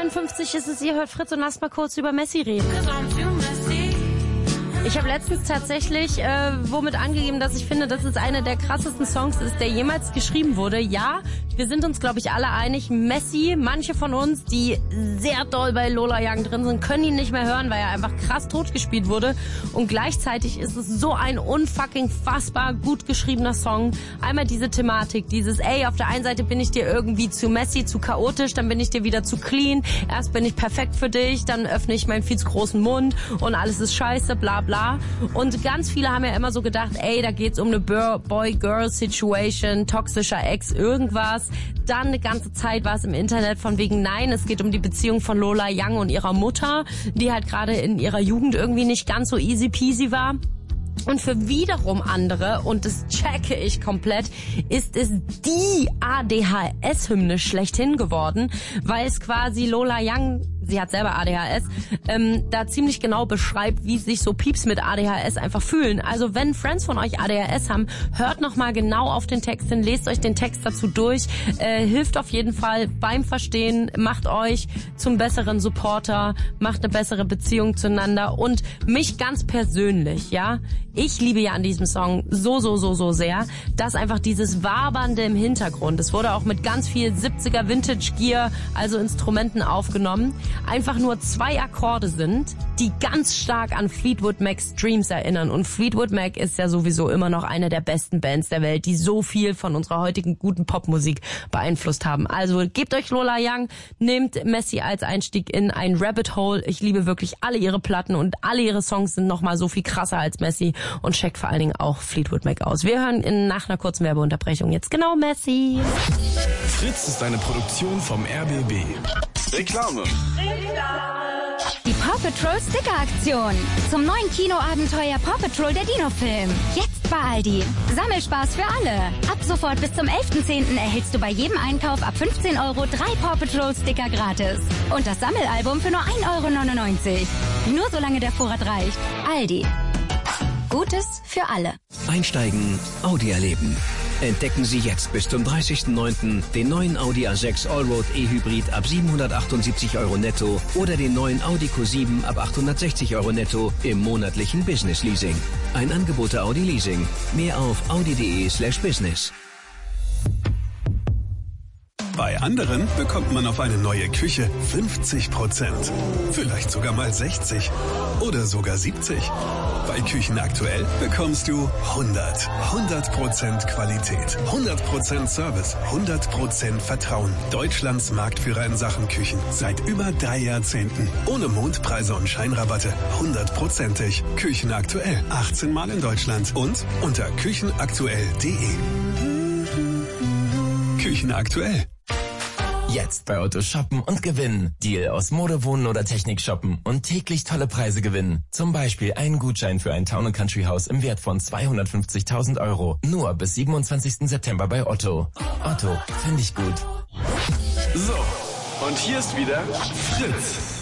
8:52 ist es, ihr hört Fritz und lasst mal kurz über Messi reden. Ich habe letztens tatsächlich womit angegeben, dass ich finde, dass es einer der krassesten Songs ist, der jemals geschrieben wurde. Ja, wir sind uns, glaube ich, alle einig. Messi, manche von uns, die sehr doll bei Lola Young drin sind, können ihn nicht mehr hören, weil er einfach krass totgespielt wurde. Und gleichzeitig ist es so ein unfucking fassbar gut geschriebener Song. Einmal diese Thematik, dieses, ey, auf der einen Seite bin ich dir irgendwie zu messy, zu chaotisch, dann bin ich dir wieder zu clean. Erst bin ich perfekt für dich, dann öffne ich meinen viel zu großen Mund und alles ist scheiße, bla bla. Und ganz viele haben ja immer so gedacht, ey, da geht's um eine Boy-Girl-Situation, toxischer Ex, irgendwas. Dann eine ganze Zeit war es im Internet von wegen, nein, es geht um die Beziehung von Lola Young und ihrer Mutter, die halt gerade in ihrer Jugend irgendwie nicht ganz so easy peasy war. Und für wiederum andere, und das checke ich komplett, ist es die ADHS-Hymne schlechthin geworden, weil es quasi Lola Young, sie hat selber ADHS, da ziemlich genau beschreibt, wie sich so Pieps mit ADHS einfach fühlen. Also wenn Friends von euch ADHS haben, hört nochmal genau auf den Text hin, lest euch den Text dazu durch, hilft auf jeden Fall beim Verstehen, macht euch zum besseren Supporter, macht eine bessere Beziehung zueinander und mich ganz persönlich, ja, ich liebe ja an diesem Song so sehr, dass einfach dieses Wabernde im Hintergrund, es wurde auch mit ganz viel 70er Vintage Gear, also Instrumenten aufgenommen, einfach nur 2 Akkorde sind, die ganz stark an Fleetwood Mac's Dreams erinnern. Und Fleetwood Mac ist ja sowieso immer noch eine der besten Bands der Welt, die so viel von unserer heutigen guten Popmusik beeinflusst haben. Also gebt euch Lola Young, nehmt Messi als Einstieg in ein Rabbit Hole. Ich liebe wirklich alle ihre Platten und alle ihre Songs sind nochmal so viel krasser als Messi. Und checkt vor allen Dingen auch Fleetwood Mac aus. Wir hören nach einer kurzen Werbeunterbrechung jetzt genau Messi. Fritz ist eine Produktion vom RBB. Reklame. Die Paw Patrol Sticker Aktion. Zum neuen Kinoabenteuer Paw Patrol der Dino-Film. Jetzt bei Aldi. Sammelspaß für alle. Ab sofort bis zum 11.10. erhältst du bei jedem Einkauf ab 15 € 3 Paw Patrol Sticker gratis. Und das Sammelalbum für nur 1,99 €. Nur solange der Vorrat reicht. Aldi. Gutes für alle. Einsteigen, Audi erleben. Entdecken Sie jetzt bis zum 30.09. den neuen Audi A6 Allroad E-Hybrid ab 778 € netto oder den neuen Audi Q7 ab 860 € netto im monatlichen Business Leasing. Ein Angebot der Audi Leasing. Mehr auf audi.de/business. Bei anderen bekommt man auf eine neue Küche 50%. Vielleicht sogar mal 60 oder sogar 70. Bei Küchen aktuell bekommst du 100% Qualität, 100% Service, 100% Vertrauen. Deutschlands Marktführer in Sachen Küchen. Seit über 3 Jahrzehnten. Ohne Mondpreise und Scheinrabatte. 100%ig. Küchen aktuell. 18 Mal in Deutschland und unter küchenaktuell.de. Küchen aktuell. Jetzt bei Otto shoppen und gewinnen. Deal aus Mode, Wohnen oder Technik shoppen und täglich tolle Preise gewinnen. Zum Beispiel einen Gutschein für ein Town & Country Haus im Wert von 250.000 €. Nur bis 27. September bei Otto. Otto, finde ich gut. So, und hier ist wieder Fritz.